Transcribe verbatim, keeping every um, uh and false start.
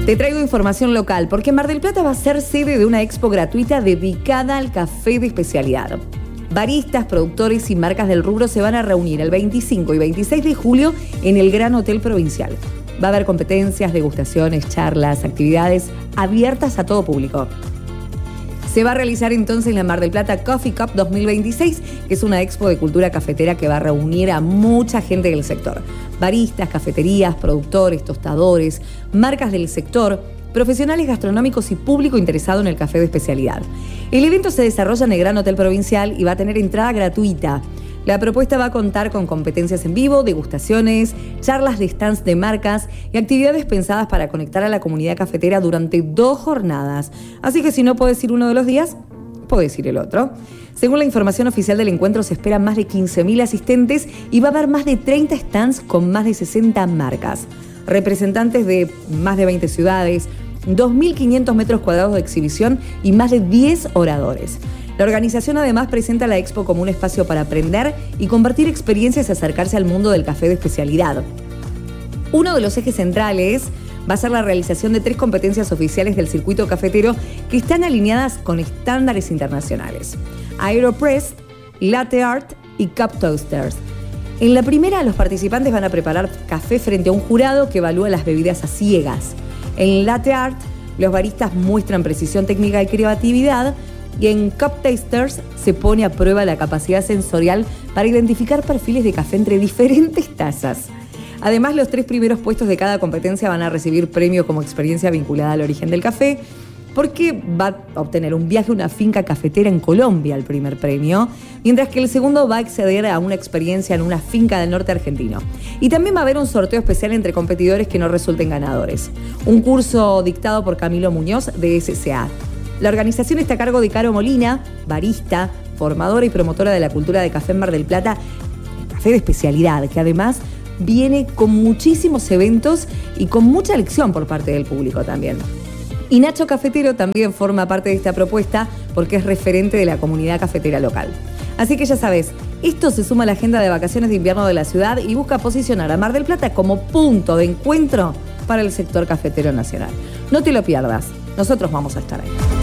Te traigo información local, porque Mar del Plata va a ser sede de una expo gratuita dedicada al café de especialidad. Baristas, productores y marcas del rubro se van a reunir el veinticinco y veintiséis de julio en el Gran Hotel Provincial. Va a haber competencias, degustaciones, charlas, actividades abiertas a todo público. Se va a realizar entonces la Mar del Plata Coffee Cup dos mil veintiséis, que es una expo de cultura cafetera que va a reunir a mucha gente del sector. Baristas, cafeterías, productores, tostadores, marcas del sector, profesionales gastronómicos y público interesado en el café de especialidad. El evento se desarrolla en el Gran Hotel Provincial y va a tener entrada gratuita. La propuesta va a contar con competencias en vivo, degustaciones, charlas de stands de marcas y actividades pensadas para conectar a la comunidad cafetera durante dos jornadas. Así que si no podés ir uno de los días, podés ir el otro. Según la información oficial del encuentro, se esperan más de quince mil asistentes y va a haber más de treinta stands con más de sesenta marcas. Representantes de más de veinte ciudades, dos mil quinientos metros cuadrados de exhibición y más de diez oradores. La organización además presenta la expo como un espacio para aprender y compartir experiencias y acercarse al mundo del café de especialidad. Uno de los ejes centrales va a ser la realización de tres competencias oficiales del circuito cafetero que están alineadas con estándares internacionales: Aeropress, Latte Art y Cup Toasters. En la primera, los participantes van a preparar café frente a un jurado que evalúa las bebidas a ciegas. En Latte Art, los baristas muestran precisión técnica y creatividad, y en Cup Tasters se pone a prueba la capacidad sensorial para identificar perfiles de café entre diferentes tazas. Además, los tres primeros puestos de cada competencia van a recibir premio como experiencia vinculada al origen del café, porque va a obtener un viaje a una finca cafetera en Colombia, el primer premio, mientras que el segundo va a acceder a una experiencia en una finca del norte argentino. Y también va a haber un sorteo especial entre competidores que no resulten ganadores. Un curso dictado por Camilo Muñoz de S C A. La organización está a cargo de Caro Molina, barista, formadora y promotora de la cultura de café en Mar del Plata, café de especialidad, que además viene con muchísimos eventos y con mucha elección por parte del público también. Y Nacho Cafetero también forma parte de esta propuesta porque es referente de la comunidad cafetera local. Así que ya sabes, esto se suma a la agenda de vacaciones de invierno de la ciudad y busca posicionar a Mar del Plata como punto de encuentro para el sector cafetero nacional. No te lo pierdas, nosotros vamos a estar ahí.